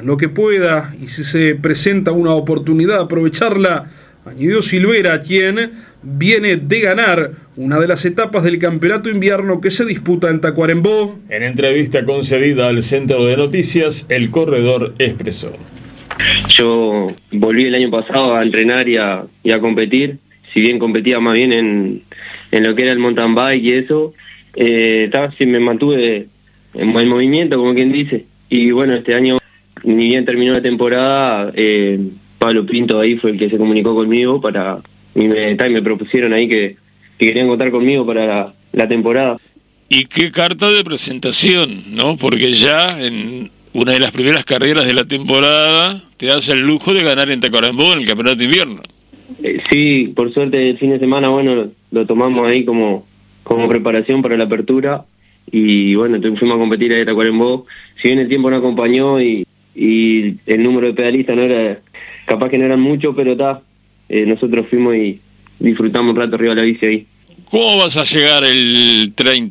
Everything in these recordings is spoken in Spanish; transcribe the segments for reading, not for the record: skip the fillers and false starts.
lo que pueda y si se presenta una oportunidad, aprovecharla, añadió Silvera, quien viene de ganar una de las etapas del campeonato invierno que se disputa en Tacuarembó. En entrevista concedida al Centro de Noticias, el corredor expresó: yo volví el año pasado a entrenar y a competir, si bien competía más bien en lo que era el mountain bike y eso, sí me mantuve en movimiento, como quien dice, y bueno, este año, ni bien terminó la temporada, Pablo Pinto ahí fue el que se comunicó conmigo y me propusieron ahí que querían contar conmigo para la temporada. Y qué carta de presentación, ¿no? Porque ya en una de las primeras carreras de la temporada te hace el lujo de ganar en Tacuarembó en el campeonato de invierno. Sí, por suerte el fin de semana, bueno, lo tomamos ahí como preparación para la apertura y bueno, fuimos a competir ahí en Tacuarembó. Si bien el tiempo no acompañó y el número de pedalistas no era, capaz que no eran muchos, pero nosotros fuimos y disfrutamos un rato arriba de la bici ahí. ¿Cómo vas a llegar al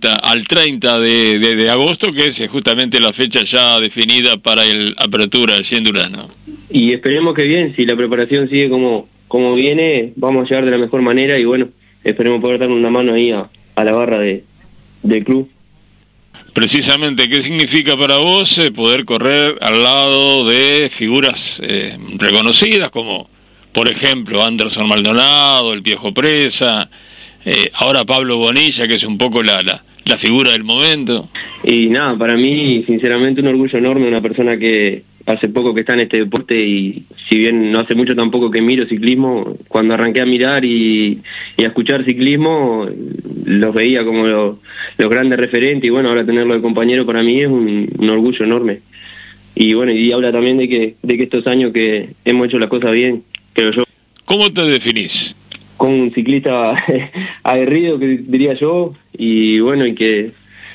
30 de agosto, que es justamente la fecha ya definida para el apertura del 100 Durazno? Y esperemos que bien, si la preparación sigue como viene, vamos a llegar de la mejor manera y bueno, esperemos poder darle una mano ahí a la barra del club. Precisamente, ¿qué significa para vos poder correr al lado de figuras reconocidas como, por ejemplo, Anderson Maldonado, el Viejo Presa, ahora Pablo Bonilla, que es un poco la figura del momento? Y nada, para mí, sinceramente, un orgullo enorme, una persona que hace poco que está en este deporte y si bien no hace mucho tampoco que miro ciclismo, cuando arranqué a mirar y a escuchar ciclismo, los veía como los grandes referentes y bueno, ahora tenerlo de compañero para mí es un orgullo enorme. Y bueno, y habla también de que estos años que hemos hecho las cosas bien, creo yo. ¿Cómo te definís? Como un ciclista aguerrido, que diría yo, y bueno, y que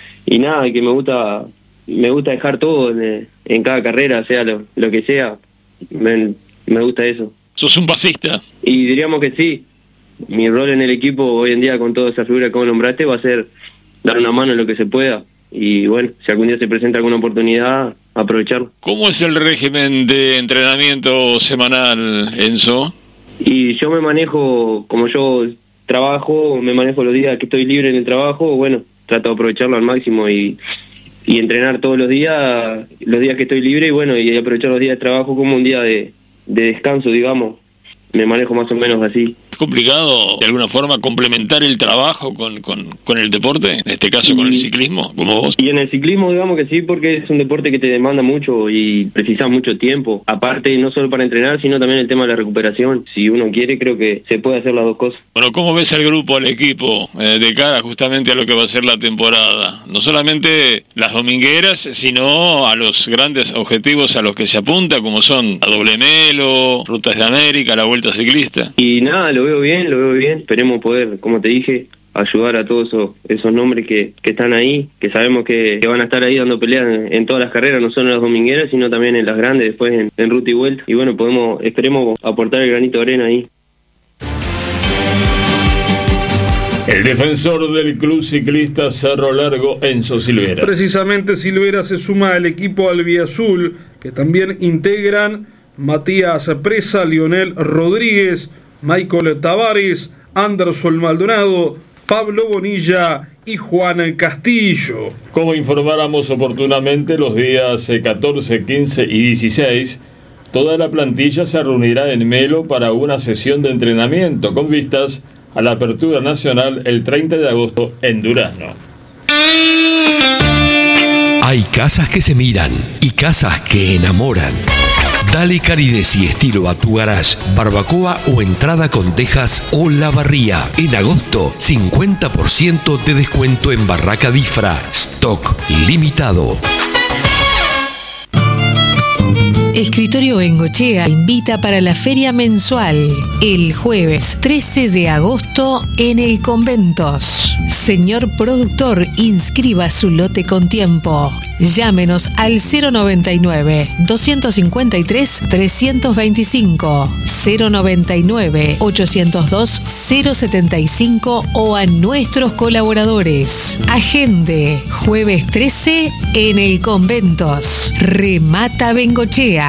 me gusta dejar todo en cada carrera, sea lo que sea, me gusta eso. ¿Sos un pasista? Y diríamos que sí, mi rol en el equipo hoy en día con toda esa figura que vos nombraste va a ser dar una mano en lo que se pueda, y bueno, si algún día se presenta alguna oportunidad, aprovecharlo. ¿Cómo es el régimen de entrenamiento semanal, Enzo? Y yo me manejo, como yo trabajo, me manejo los días que estoy libre en el trabajo, bueno, trato de aprovecharlo al máximo y entrenar todos los días que estoy libre y bueno, y aprovechar los días de trabajo como un día de descanso, digamos. Me manejo más o menos así. ¿Es complicado de alguna forma complementar el trabajo con el deporte? En este caso con el ciclismo, como vos. Y en el ciclismo digamos que sí, porque es un deporte que te demanda mucho y precisas mucho tiempo. Aparte, no solo para entrenar, sino también el tema de la recuperación. Si uno quiere, creo que se puede hacer las dos cosas. Bueno, ¿cómo ves al grupo, al equipo, de cara justamente a lo que va a ser la temporada? No solamente las domingueras, sino a los grandes objetivos a los que se apunta, como son la Doble Melo, Rutas de América, la Vuelta Ciclista. Y nada, lo veo bien. Esperemos poder, como te dije, ayudar a todos esos nombres que están ahí, que sabemos que van a estar ahí dando peleas en todas las carreras, no solo en las domingueras, sino también en las grandes, después en Ruta y Vuelta. Y bueno, esperemos aportar el granito de arena ahí. El defensor del Club Ciclista Cerro Largo, Enzo Silvera. Precisamente Silvera se suma al equipo albiazul, que también integran Matías Presa, Lionel Rodríguez, Michael Tavares, Anderson Maldonado, Pablo Bonilla y Juan Castillo. Como informáramos oportunamente, los días 14, 15 y 16, toda la plantilla se reunirá en Melo para una sesión de entrenamiento con vistas a la apertura nacional el 30 de agosto en Durazno. Hay casas que se miran y casas que enamoran. Dale calidez y estilo a tu garage, barbacoa o entrada con tejas o la barría. En agosto, 50% de descuento en Barraca Difra. Stock limitado. Escritorio Bengochea invita para la feria mensual el jueves 13 de agosto en el Conventos. Señor productor, inscriba su lote con tiempo. Llámenos al 099-253-325, 099-802-075 o a nuestros colaboradores. Agende, jueves 13 en el Conventos. Remata Bengochea.